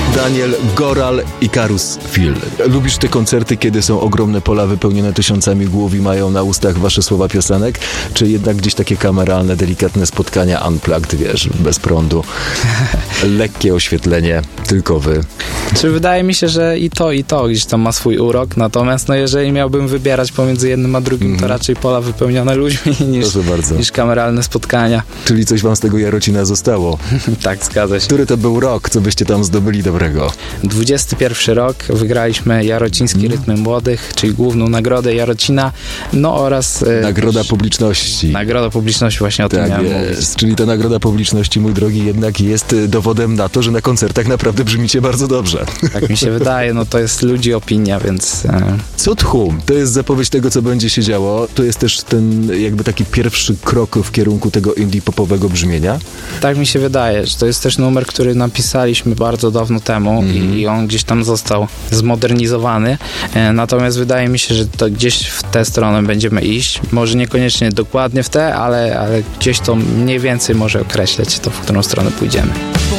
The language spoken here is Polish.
Daniel Goral i Karus Phil. Lubisz te koncerty, kiedy są ogromne pola wypełnione tysiącami głów i mają na ustach wasze słowa piosenek? Czy jednak gdzieś takie kameralne, delikatne spotkania unplugged, wiesz, bez prądu? Lekkie oświetlenie, tylko wy. Czy wydaje mi się, że i to gdzieś tam ma swój urok, natomiast jeżeli miałbym wybierać pomiędzy jednym a drugim, to raczej pola wypełnione ludźmi niż kameralne spotkania. Czyli coś wam z tego Jarocina zostało? Tak, zgadza się. Który to był rok, co byście tam zdobyli dobrego? 21 rok, wygraliśmy Jarociński Rytmy Młodych, czyli główną nagrodę Jarocina, oraz... Nagroda publiczności. Nagroda publiczności, właśnie o tym miałem mówić. Czyli ta nagroda publiczności, mój drogi, jednak jest dowodem na to, że na koncertach naprawdę brzmicie bardzo dobrze. Tak mi się wydaje, to jest ludzi opinia, więc... Cud Hum, to jest zapowiedź tego, co będzie się działo. To jest też ten jakby taki pierwszy krok w kierunku tego indie popowego brzmienia. Tak mi się wydaje, że to jest też numer, który napisaliśmy bardzo dawno temu i on gdzieś tam został zmodernizowany. Natomiast wydaje mi się, że to gdzieś w tę stronę będziemy iść. Może niekoniecznie dokładnie w tę, ale gdzieś to mniej więcej może określać to, w którą stronę pójdziemy.